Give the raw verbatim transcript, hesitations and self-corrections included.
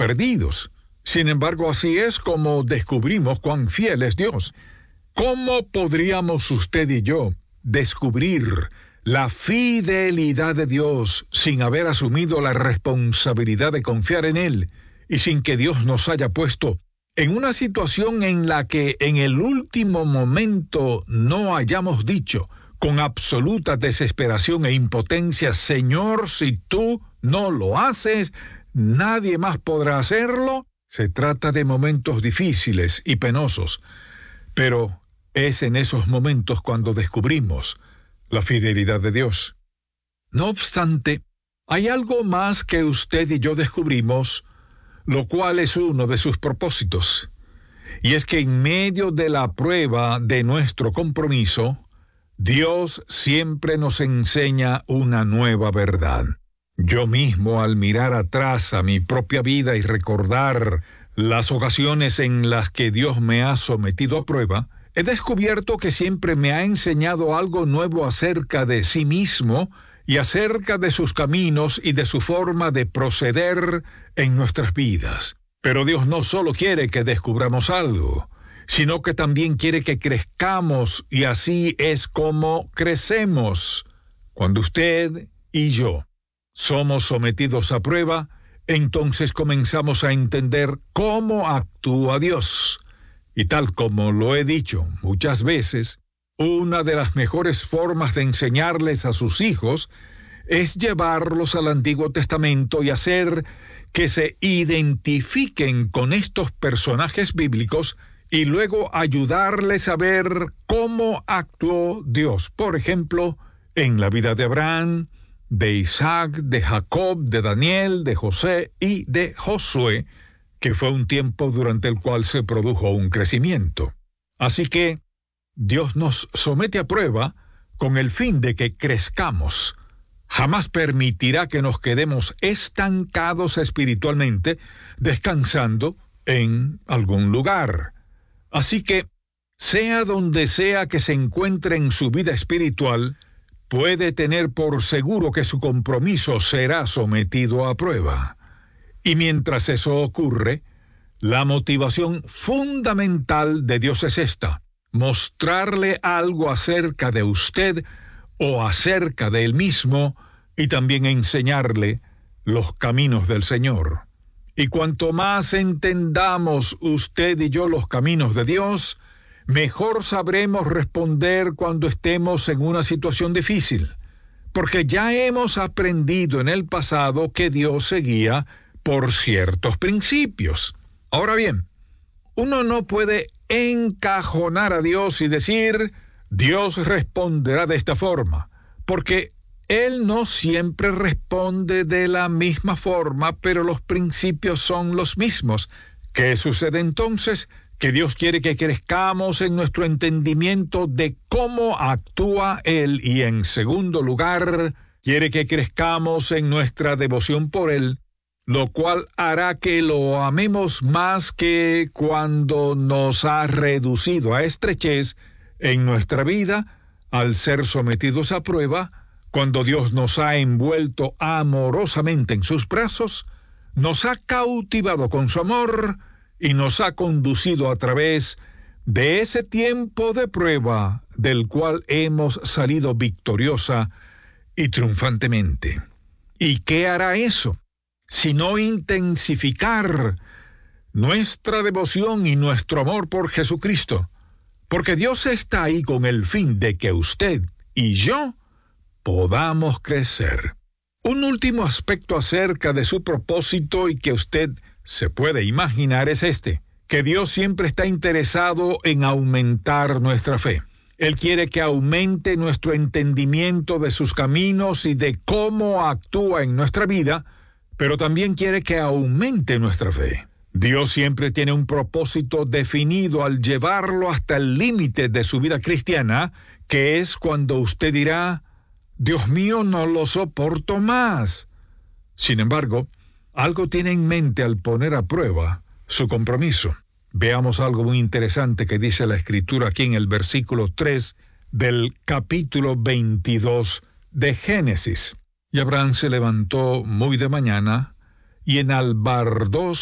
perdidos. Sin embargo, así es como descubrimos cuán fiel es Dios. ¿Cómo podríamos usted y yo descubrir la fidelidad de Dios sin haber asumido la responsabilidad de confiar en Él y sin que Dios nos haya puesto en una situación en la que en el último momento no hayamos dicho con absoluta desesperación e impotencia: Señor, si tú no lo haces, nadie más podrá hacerlo? Se trata de momentos difíciles y penosos, pero es en esos momentos cuando descubrimos la fidelidad de Dios. No obstante, hay algo más que usted y yo descubrimos, lo cual es uno de sus propósitos, y es que en medio de la prueba de nuestro compromiso, Dios siempre nos enseña una nueva verdad. Yo mismo, al mirar atrás a mi propia vida y recordar las ocasiones en las que Dios me ha sometido a prueba, he descubierto que siempre me ha enseñado algo nuevo acerca de sí mismo y acerca de sus caminos y de su forma de proceder en nuestras vidas. Pero Dios no solo quiere que descubramos algo, sino que también quiere que crezcamos, y así es como crecemos. Cuando usted y yo somos sometidos a prueba, entonces comenzamos a entender cómo actúa Dios. Y tal como lo he dicho muchas veces, una de las mejores formas de enseñarles a sus hijos es llevarlos al Antiguo Testamento y hacer que se identifiquen con estos personajes bíblicos y luego ayudarles a ver cómo actuó Dios. Por ejemplo, en la vida de Abraham, de Isaac, de Jacob, de Daniel, de José y de Josué, que fue un tiempo durante el cual se produjo un crecimiento. Así que Dios nos somete a prueba con el fin de que crezcamos. Jamás permitirá que nos quedemos estancados espiritualmente, descansando en algún lugar. Así que, sea donde sea que se encuentre en su vida espiritual, puede tener por seguro que su compromiso será sometido a prueba. Y mientras eso ocurre, la motivación fundamental de Dios es esta: mostrarle algo acerca de usted o acerca de él mismo, y también enseñarle los caminos del Señor. Y cuanto más entendamos usted y yo los caminos de Dios, mejor sabremos responder cuando estemos en una situación difícil, porque ya hemos aprendido en el pasado que Dios se guía por ciertos principios. Ahora bien, uno no puede encajonar a Dios y decir: Dios responderá de esta forma, porque Él no siempre responde de la misma forma, pero los principios son los mismos. ¿Qué sucede entonces? Que Dios quiere que crezcamos en nuestro entendimiento de cómo actúa Él, y en segundo lugar, quiere que crezcamos en nuestra devoción por Él, lo cual hará que lo amemos más que cuando nos ha reducido a estrechez en nuestra vida al ser sometidos a prueba. Cuando Dios nos ha envuelto amorosamente en sus brazos, nos ha cautivado con su amor y nos ha conducido a través de ese tiempo de prueba del cual hemos salido victoriosa y triunfantemente. ¿Y qué hará eso? Sino intensificar nuestra devoción y nuestro amor por Jesucristo, porque Dios está ahí con el fin de que usted y yo podamos crecer. Un último aspecto acerca de su propósito y que usted se puede imaginar es este: que Dios siempre está interesado en aumentar nuestra fe. Él quiere que aumente nuestro entendimiento de sus caminos y de cómo actúa en nuestra vida, pero también quiere que aumente nuestra fe. Dios siempre tiene un propósito definido al llevarlo hasta el límite de su vida cristiana, que es cuando usted dirá: Dios mío, no lo soporto más. Sin embargo, algo tiene en mente al poner a prueba su compromiso. Veamos algo muy interesante que dice la Escritura aquí en el versículo tres del capítulo veintidós de Génesis. Y Abraham se levantó muy de mañana y enalbardó